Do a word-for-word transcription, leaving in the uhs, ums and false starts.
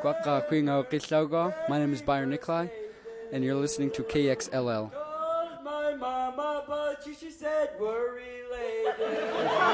Quaqa Quingo Kitlaugo. My name is Byron Nikolai, and you're listening to K X L L. Called my mama, but she, she said we're related.